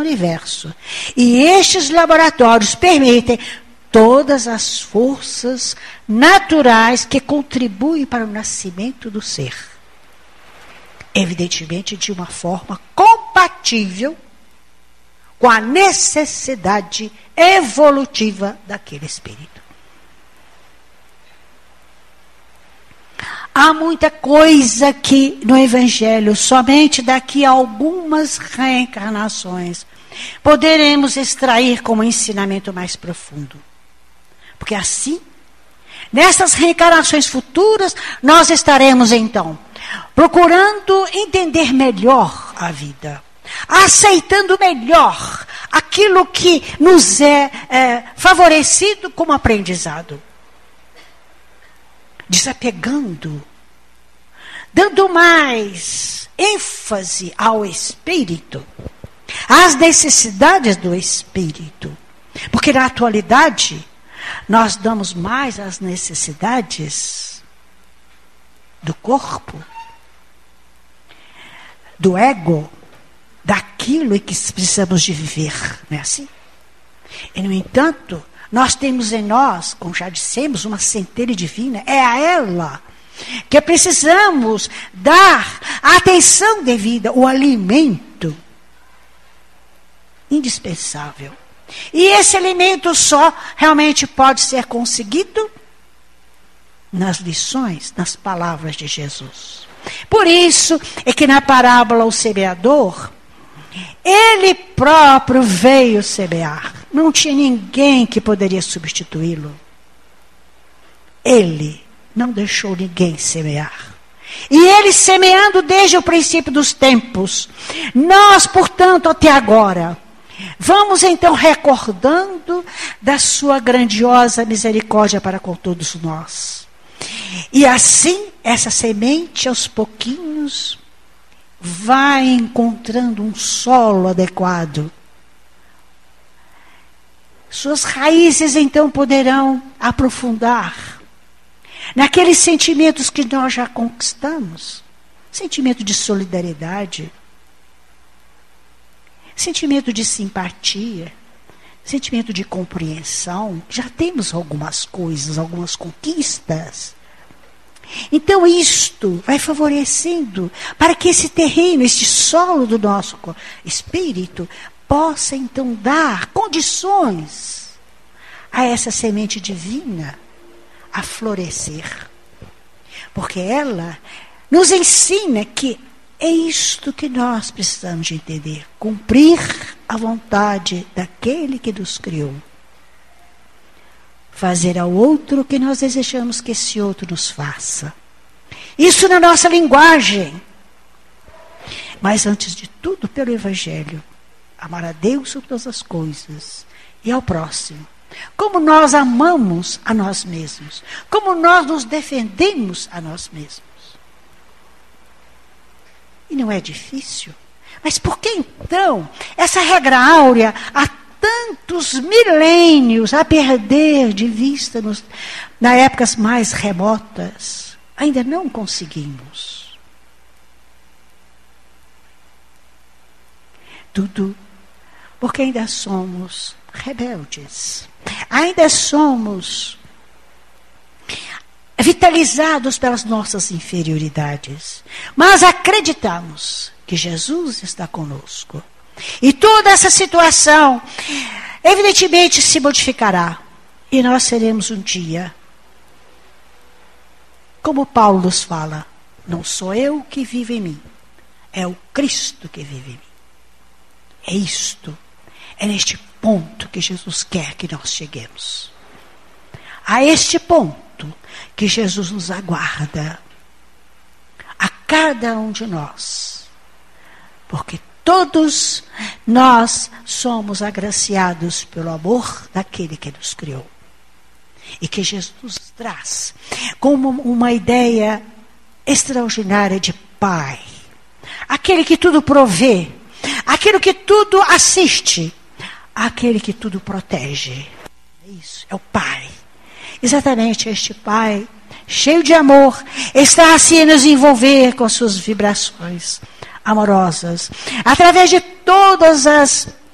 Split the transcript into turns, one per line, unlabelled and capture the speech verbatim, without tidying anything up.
universo. E estes laboratórios permitem todas as forças naturais que contribuem para o nascimento do ser. Evidentemente, de uma forma compatível com a necessidade evolutiva daquele espírito. Há muita coisa que no Evangelho, somente daqui a algumas reencarnações, poderemos extrair como ensinamento mais profundo. Porque assim, nessas reencarnações futuras, nós estaremos então procurando entender melhor a vida, aceitando melhor aquilo que nos é, é favorecido como aprendizado, desapegando, dando mais ênfase ao espírito, às necessidades do espírito, porque na atualidade nós damos mais às necessidades do corpo, do ego, daquilo em que precisamos de viver, não é assim? E, no entanto, nós temos em nós, como já dissemos, uma centelha divina. É a ela que precisamos dar a atenção devida, o alimento indispensável. E esse alimento só realmente pode ser conseguido nas lições, nas palavras de Jesus. Por isso é que na parábola o semeador, ele próprio veio semear. Não tinha ninguém que poderia substituí-lo. Ele não deixou ninguém semear. E ele semeando desde o princípio dos tempos. Nós, portanto, até agora, vamos então recordando da sua grandiosa misericórdia para com todos nós. E assim, essa semente, aos pouquinhos, vai encontrando um solo adequado. Suas raízes, então, poderão aprofundar naqueles sentimentos que nós já conquistamos. Sentimento de solidariedade, sentimento de simpatia, sentimento de compreensão. Já temos algumas coisas, algumas conquistas. Então isto vai favorecendo para que esse terreno, este solo do nosso espírito possa então dar condições a essa semente divina a florescer. Porque ela nos ensina que é isto que nós precisamos de entender. Cumprir a vontade daquele que nos criou. Fazer ao outro o que nós desejamos que esse outro nos faça. Isso na nossa linguagem. Mas antes de tudo, pelo Evangelho. Amar a Deus sobre todas as coisas e ao próximo. Como nós amamos a nós mesmos. Como nós nos defendemos a nós mesmos. E não é difícil. Mas por que então essa regra áurea há tantos milênios a perder de vista nos, nas épocas mais remotas? Ainda não conseguimos. Tudo porque ainda somos rebeldes. Ainda somos vitalizados pelas nossas inferioridades. Mas acreditamos que Jesus está conosco. E toda essa situação, evidentemente, se modificará. E nós seremos um dia, como Paulo nos fala, não sou eu que vivo em mim, é o Cristo que vive em mim. É isto, é neste ponto que Jesus quer que nós cheguemos. A este ponto que Jesus nos aguarda, a cada um de nós. Porque todos nós somos agraciados pelo amor daquele que nos criou. E que Jesus traz como uma ideia extraordinária de Pai. Aquele que tudo provê, aquele que tudo assiste, aquele que tudo protege. É isso, é o Pai. Exatamente este Pai, cheio de amor, está assim a nos envolver com suas vibrações amorosas, através de todas as